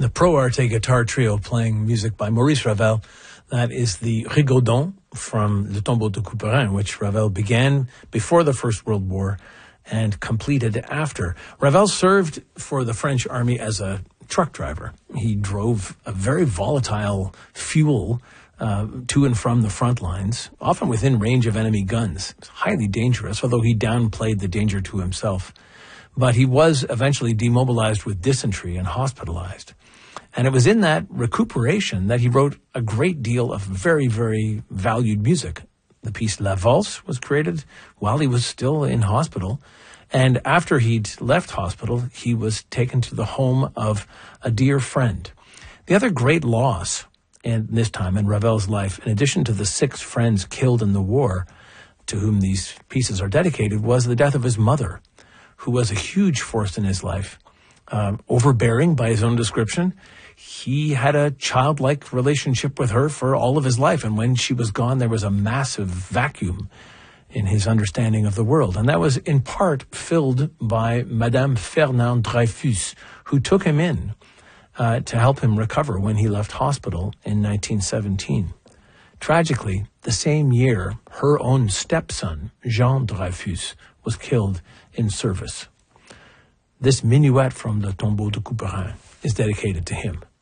the Pro Arte guitar trio playing music by Maurice Ravel. That is the Rigaudon from Le Tombeau de Couperin, which Ravel began before the First World War and completed after. Ravel served for the French army as a truck driver. He drove a very volatile fuel to and from the front lines, often within range of enemy guns. It was highly dangerous, although he downplayed the danger to himself. But he was eventually demobilized with dysentery and hospitalized. And it was in that recuperation that he wrote a great deal of very, very valued music. The piece La Valse was created while he was still in hospital. And after he'd left hospital, he was taken to the home of a dear friend. The other great loss in this time in Ravel's life, in addition to the 6 friends killed in the war to whom these pieces are dedicated, was the death of his mother, who was a huge force in his life. Overbearing by his own description, he had a childlike relationship with her for all of his life. And when she was gone, there was a massive vacuum in his understanding of the world. And that was in part filled by Madame Fernande Dreyfus, who took him in to help him recover when he left hospital in 1917. Tragically, the same year, her own stepson, Jean Dreyfus, was killed in service. This minuet from Le Tombeau de Couperin is dedicated to him.